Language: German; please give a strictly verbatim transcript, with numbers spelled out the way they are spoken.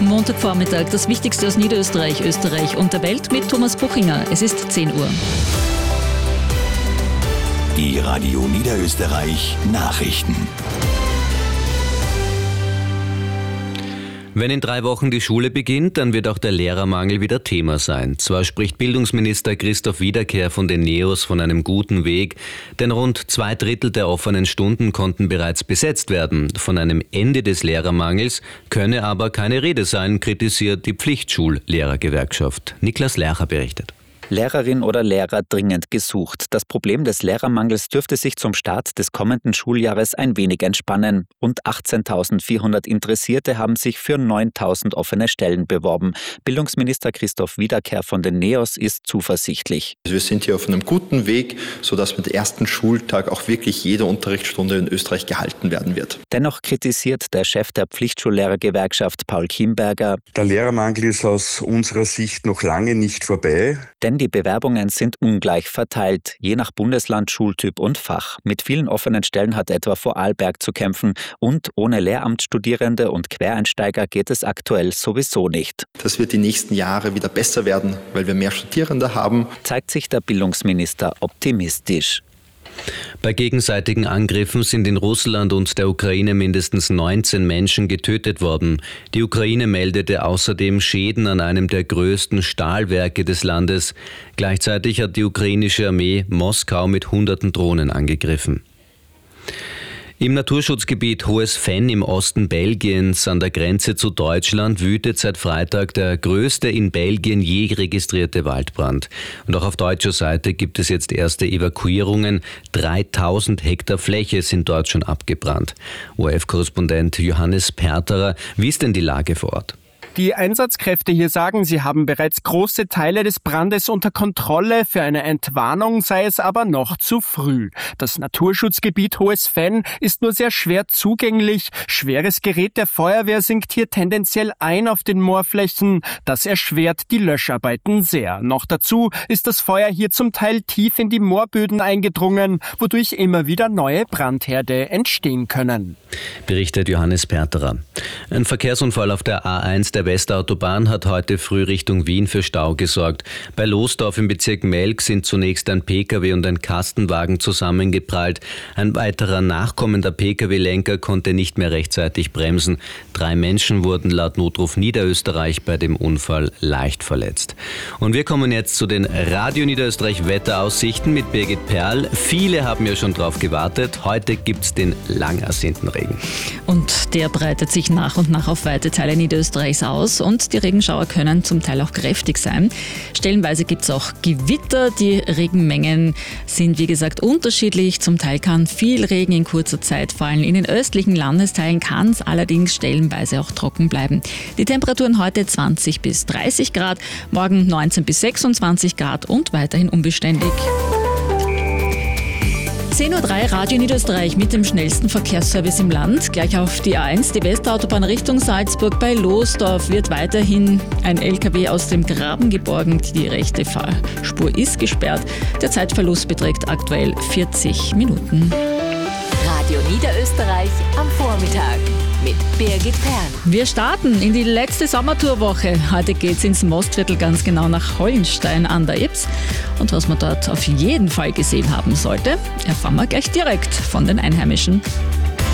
Am Montagvormittag das Wichtigste aus Niederösterreich, Österreich und der Welt mit Thomas Buchinger. Es ist zehn Uhr. Die Radio Niederösterreich Nachrichten. Wenn in drei Wochen die Schule beginnt, dann wird auch der Lehrermangel wieder Thema sein. Zwar spricht Bildungsminister Christoph Wiederkehr von den Neos von einem guten Weg, denn rund zwei Drittel der offenen Stunden konnten bereits besetzt werden. Von einem Ende des Lehrermangels könne aber keine Rede sein, kritisiert die Pflichtschullehrergewerkschaft. Niklas Lercher berichtet. Lehrerin oder Lehrer dringend gesucht. Das Problem des Lehrermangels dürfte sich zum Start des kommenden Schuljahres ein wenig entspannen. Rund achtzehntausendvierhundert Interessierte haben sich für neuntausend offene Stellen beworben. Bildungsminister Christoph Wiederkehr von den Neos ist zuversichtlich. Wir sind hier auf einem guten Weg, sodass mit dem ersten Schultag auch wirklich jede Unterrichtsstunde in Österreich gehalten werden wird. Dennoch kritisiert der Chef der Pflichtschullehrergewerkschaft Paul Kienberger: Der Lehrermangel ist aus unserer Sicht noch lange nicht vorbei. Denn die Bewerbungen sind ungleich verteilt, je nach Bundesland, Schultyp und Fach. Mit vielen offenen Stellen hat etwa Vorarlberg zu kämpfen und ohne Lehramtsstudierende und Quereinsteiger geht es aktuell sowieso nicht. Das wird die nächsten Jahre wieder besser werden, weil wir mehr Studierende haben, zeigt sich der Bildungsminister optimistisch. Bei gegenseitigen Angriffen sind in Russland und der Ukraine mindestens neunzehn Menschen getötet worden. Die Ukraine meldete außerdem Schäden an einem der größten Stahlwerke des Landes. Gleichzeitig hat die ukrainische Armee Moskau mit hunderten Drohnen angegriffen. Im Naturschutzgebiet Hohes Fenn im Osten Belgiens an der Grenze zu Deutschland wütet seit Freitag der größte in Belgien je registrierte Waldbrand. Und auch auf deutscher Seite gibt es jetzt erste Evakuierungen. dreitausend Hektar Fläche sind dort schon abgebrannt. O R F-Korrespondent Johannes Perterer, wie ist denn die Lage vor Ort? Die Einsatzkräfte hier sagen, sie haben bereits große Teile des Brandes unter Kontrolle. Für eine Entwarnung sei es aber noch zu früh. Das Naturschutzgebiet Hohes Fenn ist nur sehr schwer zugänglich. Schweres Gerät der Feuerwehr sinkt hier tendenziell ein auf den Moorflächen. Das erschwert die Löscharbeiten sehr. Noch dazu ist das Feuer hier zum Teil tief in die Moorböden eingedrungen, wodurch immer wieder neue Brandherde entstehen können. Berichtet Johannes Perterer. Ein Verkehrsunfall auf der A eins der Westautobahn hat heute früh Richtung Wien für Stau gesorgt. Bei Losdorf im Bezirk Melk sind zunächst ein Pkw und ein Kastenwagen zusammengeprallt. Ein weiterer nachkommender Pkw-Lenker konnte nicht mehr rechtzeitig bremsen. Drei Menschen wurden laut Notruf Niederösterreich bei dem Unfall leicht verletzt. Und wir kommen jetzt zu den Radio Niederösterreich Wetteraussichten mit Birgit Perl. Viele haben ja schon drauf gewartet. Heute gibt's den lang ersehnten Regen. Und der breitet sich nach und nach auf weite Teile Niederösterreichs aus. Und die Regenschauer können zum Teil auch kräftig sein. Stellenweise gibt es auch Gewitter. Die Regenmengen sind, wie gesagt, unterschiedlich. Zum Teil kann viel Regen in kurzer Zeit fallen. In den östlichen Landesteilen kann es allerdings stellenweise auch trocken bleiben. Die Temperaturen heute zwanzig bis dreißig Grad, morgen neunzehn bis sechsundzwanzig Grad und weiterhin unbeständig. zehn Uhr drei Radio Niederösterreich mit dem schnellsten Verkehrsservice im Land. Gleich auf die A eins, die Westautobahn Richtung Salzburg. Bei Losdorf wird weiterhin ein L K W aus dem Graben geborgen. Die rechte Fahrspur ist gesperrt. Der Zeitverlust beträgt aktuell vierzig Minuten. Radio Niederösterreich am Vormittag mit Birgit Perl. Wir starten in die letzte Sommertourwoche. Heute geht's ins Mostviertel, ganz genau nach Hollenstein an der Ybbs. Und was man dort auf jeden Fall gesehen haben sollte, erfahren wir gleich direkt von den Einheimischen.